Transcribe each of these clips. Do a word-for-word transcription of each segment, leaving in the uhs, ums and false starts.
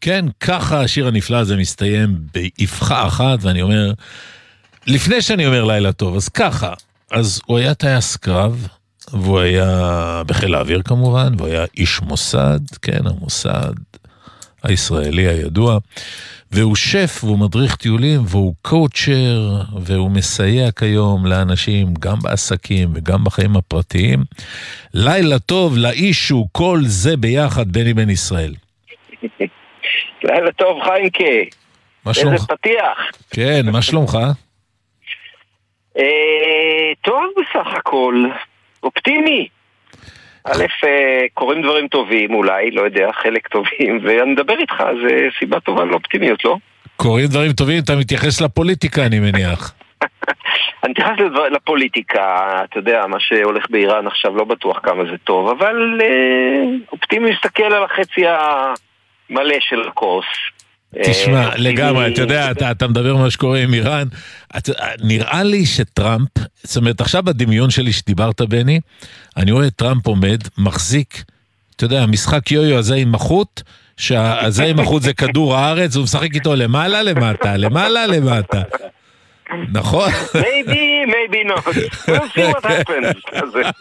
כן, ככה השיר הנפלא הזה מסתיים באבחה אחת, ואני אומר, לפני שאני אומר לילה טוב, אז ככה, אז הוא היה טייס קרב, והוא היה בחיל האוויר כמובן, והוא היה איש מוסד, כן, המוסד הישראלי הידוע, והוא שף, והוא מדריך טיולים, והוא קואוצ'ר, והוא מסייע כיום לאנשים, גם בעסקים וגם בחיים הפרטיים. לילה טוב לאיש שהוא כל זה ביחד, בני בן ישראל. לילה טוב, חיינקה. איזה פתיח. כן, מה שלומך? טוב בסך הכל, אופטימי. א', קוראים דברים טובים אולי, לא יודע, חלק טובים, ואני מדבר איתך, זה סיבה טובה לאופטימיות, לא? קוראים דברים טובים, אתה מתייחס לפוליטיקה, אני מניח. אני מתייחס לפוליטיקה, אתה יודע, מה שהולך באיראן עכשיו לא בטוח כמה זה טוב, אבל אופטימי מסתכל על החצי המלא של הקורס. תשמע, לגמרי, אתה יודע, אתה, אתה מדבר מה שקורה עם איראן, את, נראה לי שטראמפ, זאת אומרת, עכשיו בדמיון שלי שדיברת בני, אני רואה את טראמפ עומד, מחזיק, אתה יודע, המשחק יו-יו הזה עם החוט, שהזה עם החוט זה כדור הארץ, הוא משחק איתו למעלה למטה, למעלה למטה. נכון? Maybe, maybe not. We'll see what happens.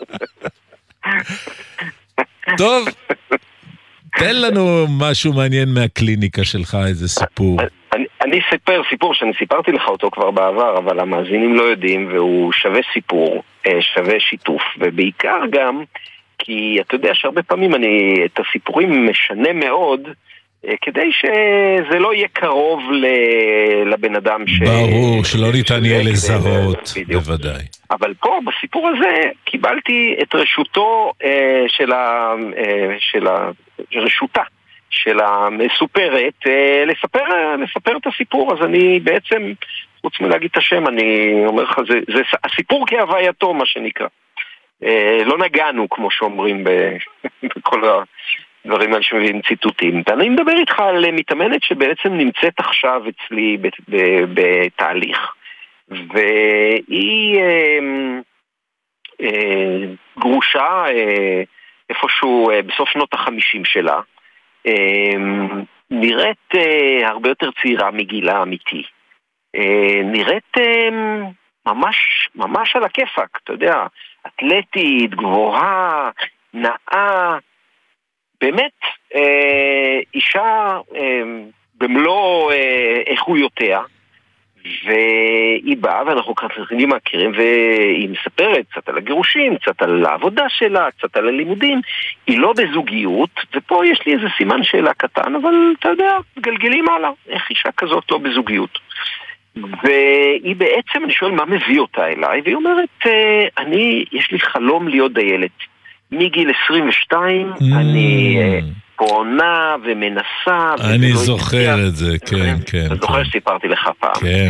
טוב. תן לנו משהו מעניין מהקליניקה שלך, איזה סיפור. אני, אני אספר סיפור שאני סיפרתי לך אותו כבר בעבר, אבל המאזינים לא יודעים, והוא שווה סיפור, שווה שיתוף, ובעיקר גם, כי אתה יודע שהרבה פעמים אני את הסיפורים משנה מאוד, כדי שזה לא יהיה קרוב לבן אדם ש... ברור, שלא ניתן יהיה לזהות, בוודאי. אבל פה, בסיפור הזה, קיבלתי את רשותו של ה... של ה... רשותה של המסופרת לספר, לספר את הסיפור. אז אני בעצם, חוץ מלהגיד את השם, אני אומר לך, זה, זה הסיפור כהווייתו, מה שנקרא. לא נגענו, כמו שאומרים בכל הדברים האלה שמביאים ציטוטים. ואני מדבר איתך על מתאמנת שבעצם נמצאת עכשיו אצלי בתהליך. והיא גרושה איפשהו בסוף שנות החמישים שלה, נראית הרבה יותר צעירה מגילה אמיתי. נראית ממש, ממש על הכיפק, אתה יודע, אתלטית, גבוהה, נאה, באמת אישה במלוא איכויותיה, והיא באה, ואנחנו כרגעים מכירים, והיא מספרת קצת על הגירושים, קצת על העבודה שלה, קצת על הלימודים. היא לא בזוגיות, ופה יש לי איזה סימן שאלה קטן, אבל אתה יודע, גלגלים הלאה, איך אישה כזאת לא בזוגיות. והיא בעצם, אני שואל מה מביא אותה אליי, והיא אומרת, אני, יש לי חלום להיות דיילת. מגיל עשרים ושתיים, mm. אני פונה ומנסה. אני זוכר את זה, כן, כן. אתה זוכר שסיפרתי לך פעם. כן.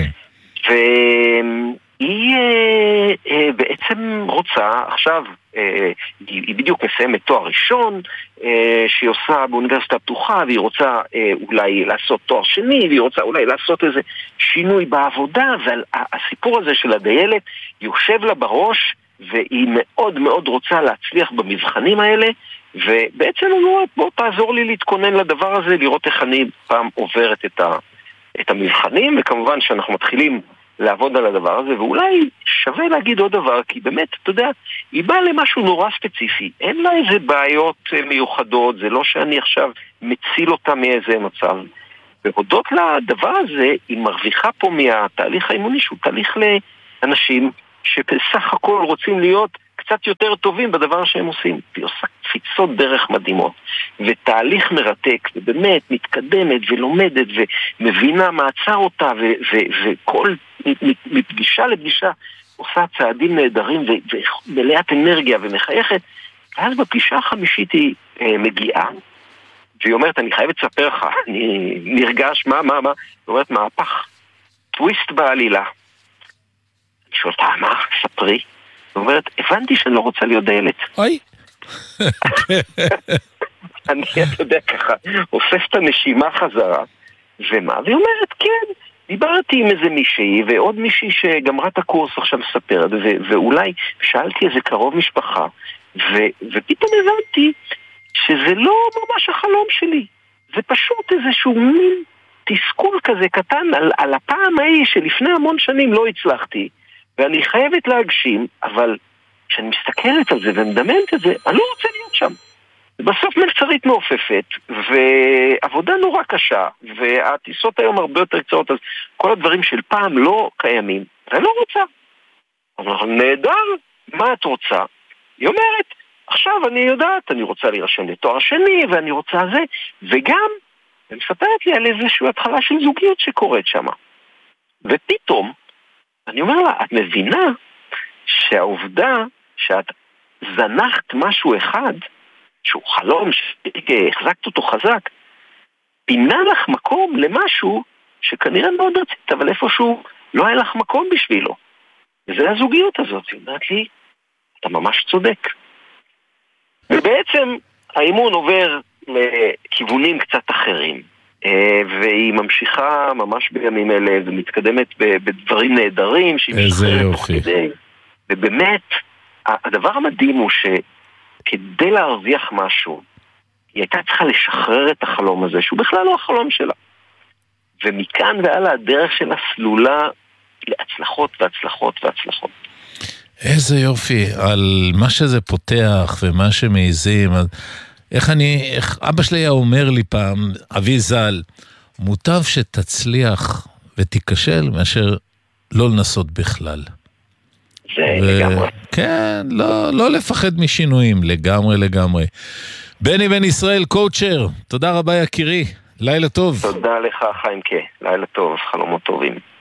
והיא בעצם רוצה, עכשיו, היא בדיוק מסיימת תואר ראשון, שהיא עושה באוניברסיטה הפתוחה, והיא רוצה אולי לעשות תואר שני, והיא רוצה אולי לעשות איזה שינוי בעבודה, והסיפור הזה של הדיילת יושב לה בראש, והיא מאוד מאוד רוצה להצליח במבחנים האלה, ובעצם אני אומרת, בוא תעזור לי להתכונן לדבר הזה, לראות איך אני פעם עוברת את, ה, את המבחנים, וכמובן שאנחנו מתחילים לעבוד על הדבר הזה, ואולי שווה להגיד עוד דבר, כי באמת, אתה יודע, היא באה למשהו נורא ספציפי, אין לה איזה בעיות מיוחדות, זה לא שאני עכשיו מציל אותה מאיזה מצב, והודות לדבר הזה, היא מרוויחה פה מהתהליך האימוני, שהוא תהליך לאנשים שבסך הכל רוצים להיות קצת יותר טובים בדבר שהם עושים. היא עושה קפיצות דרך מדהימות, ותהליך מרתק, ובאמת מתקדמת ולומדת ומבינה מה עצר אותה, ו- ו- וכל מפגישה לפגישה עושה צעדים נהדרים ומלאת אנרגיה ומחייכת. ואז בפגישה החמישית היא אה, מגיעה, והיא אומרת, אני חייבת לספר לך, אני נרגש, מה, מה, מה? היא אומרת, מהפך, טוויסט בעלילה. אני שואלת, מה? ספרי. היא אומרת, הבנתי שאני לא רוצה להיות דיילת. אוי. אני, אתה יודע, ככה, אוסף את הנשימה חזרה, ומה? והיא אומרת, כן, דיברתי עם איזה מישהי, ועוד מישהי שגמרה את הקורס עכשיו מספרת, ו- ואולי שאלתי איזה קרוב משפחה, ו- ופתאום הבנתי שזה לא ממש החלום שלי. זה פשוט איזשהו מין תסכול כזה קטן על, על הפעם ההיא שלפני המון שנים לא הצלחתי, ואני חייבת להגשים, אבל כשאני מסתכלת על זה ומדמיינת את זה, אני לא רוצה להיות שם. בסוף מלצרית מעופפת, ועבודה נורא קשה, והטיסות היום הרבה יותר קצרות, אז כל הדברים של פעם לא קיימים, ואני לא רוצה. אבל נהדר, מה את רוצה? היא אומרת, עכשיו אני יודעת, אני רוצה להירשם לתואר שני, ואני רוצה זה, וגם, היא מספרת לי על איזושהי התחלה של זוגיות שקורית שם. ופתאום, אני אומר לה, את מבינה שהעובדה שאת זנחת משהו אחד, שהוא חלום שהחזקת אותו חזק, פינה לך מקום למשהו שכנראה מאוד רצית, אבל איפשהו לא היה לך מקום בשבילו. וזה הזוגיות הזאת. היא אומרת לי, אתה ממש צודק. ובעצם האימון עובר לכיוונים קצת אחרים, והיא ממשיכה ממש בימים אלה ומתקדמת בדברים נהדרים. איזה יופי. ובאמת, הדבר המדהים הוא שכדי להרוויח משהו, היא הייתה צריכה לשחרר את החלום הזה, שהוא בכלל לא החלום שלה. ומכאן ועלה הדרך שלה סלולה להצלחות והצלחות והצלחות. איזה יופי, על מה שזה פותח ומה שמעיזים. איך אני, איך אבא שלי היה אומר לי פעם, אבי ז"ל, מוטב שתצליח ותיכשל מאשר לא לנסות בכלל. זה ו... לגמרי. כן, לא, לא לפחד משינויים, לגמרי לגמרי. בני בן ישראל, קואוצ'ר, תודה רבה יקירי, לילה טוב. תודה לך חיימקה, לילה טוב, חלומות טובים.